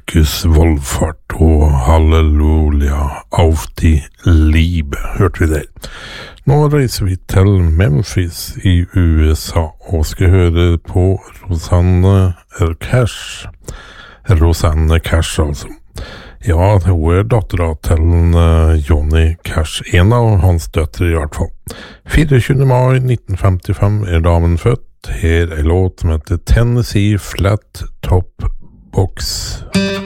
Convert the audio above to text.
Yrkesvollfart og halleluja, auf die Liebe, hørte vi der. Nå reiser vi til Memphis i USA og skal høre på Rosanne Cash. Rosanne Cash, altså. Ja, hun datteren til Johnny Cash, en av hans døtre i hvert fall. 24. mai 1955 damen født. Her låt som heter Tennessee Flat Top Box.